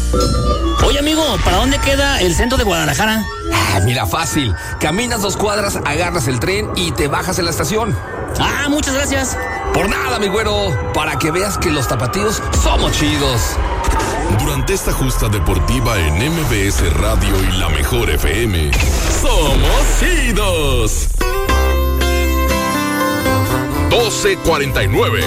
Oye, amigo, ¿para dónde queda el centro de Guadalajara? Mira, fácil. Caminas 2 cuadras, agarras el tren y te bajas en la estación. Muchas gracias. Por nada, mi güero. Para que veas que los tapatíos somos chidos. Durante esta justa deportiva en MBS Radio y La Mejor FM, ¡somos chidos! 12:49.